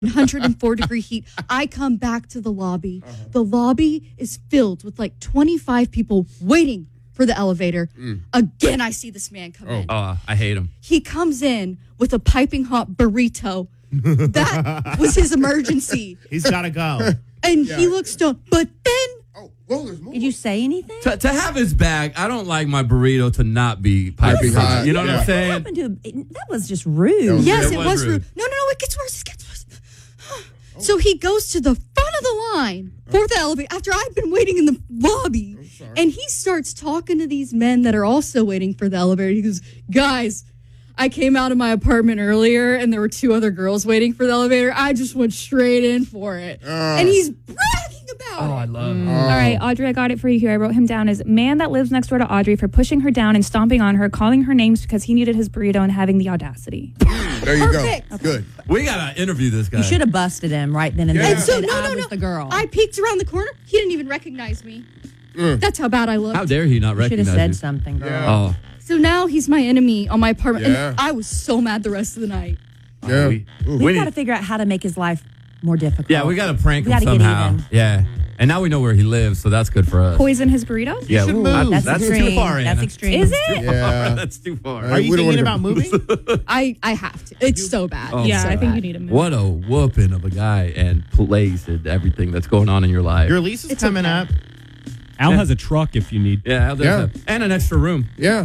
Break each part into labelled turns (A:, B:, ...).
A: 104-degree heat. I come back to the lobby. The lobby is filled with like 25 people waiting for the elevator. Again, I see this man come in.
B: Oh, I hate him.
A: He comes in with a piping hot burrito. That was his emergency.
C: He's got to go.
A: And he looks stoned. But then...
D: there's more.
E: Did you say anything?
B: To have his bag, I don't like my burrito to not be piping hot. You know what I'm saying?
E: That was just rude.
A: Yes, it was rude. No, it gets worse. It gets worse. So he goes to the front of the line for the elevator after I've been waiting in the lobby. And he starts talking to these men that are also waiting for the elevator. He goes, guys, I came out of my apartment earlier and there were 2 other girls waiting for the elevator. I just went straight in for it. And he's bragging about it.
B: I love it.
F: All right, Audrey, I got it for you here. I wrote him down as man that lives next door to Audrey for pushing her down and stomping on her, calling her names because he needed his burrito and having the audacity.
D: There you
A: Perfect.
D: go. Good.
B: We got to interview this guy.
E: You should have busted him right then and there.
A: And so,
E: And I was the girl.
A: I peeked around the corner. He didn't even recognize me. That's how bad I looked.
B: How dare he not
E: should
B: recognize
E: have said
B: you?
E: something, girl.
B: Oh.
A: So now he's my enemy on my apartment.
D: Yeah.
A: And I was so mad the rest of the night.
D: Yeah.
E: We got to figure out how to make his life more difficult.
B: Yeah, we got to prank
E: We
B: him
E: gotta get
B: somehow.
E: even.
B: Yeah. And now we know where he lives, so that's good for us.
F: Poison his burrito?
B: Yeah,
C: should
B: ooh,
C: move.
E: That's
B: that's
E: extreme.
B: too far.
E: That's
B: Anna.
E: extreme.
F: Is it?
D: Yeah.
B: That's too far.
C: Are you
D: we don't
C: thinking
D: wanna
C: about
D: go-
C: moving?
A: I have to. It's so bad.
B: Oh,
F: Yeah,
A: so
F: I think
A: bad.
F: you need to move.
B: What a whooping of a guy and place and everything that's going on in your life.
C: Your lease is coming up.
G: Al has a truck if you need.
B: Yeah, and an extra room.
D: Yeah.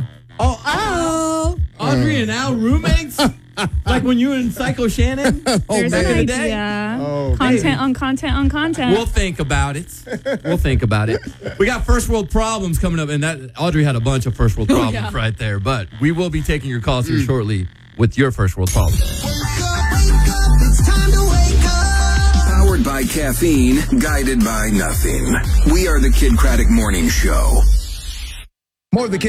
B: Oh, Audrey and Al roommates? Like when you were in Psycho Shannon?
F: There's
B: back
F: an
B: in the day?
F: idea.
D: Oh,
F: Content on content on content.
B: We'll think about it. We'll think about it. We got first world problems coming up, and that Audrey had a bunch of first world problems right there. But we will be taking your calls here shortly with your first world problems.
H: It's time to wake up. Powered by caffeine, guided by nothing. We are the Kid Craddock Morning Show. More of the Kid